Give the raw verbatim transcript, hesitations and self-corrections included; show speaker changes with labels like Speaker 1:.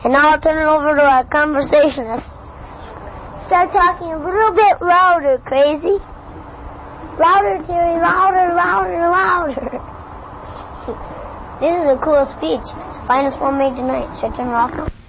Speaker 1: And now I'll turn it over to our conversationist. Start talking a little bit louder, Crazy. Louder, Terry, louder, louder, louder. This is a cool speech. It's the finest one made tonight. Should I turn it off now?